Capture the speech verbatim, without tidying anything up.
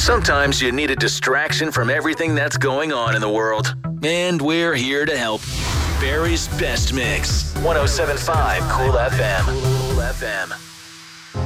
Sometimes you need a distraction from everything that's going on in the world. And we're here to help. Barry's Best Mix. one oh seven point five Cool F M. Cool F M.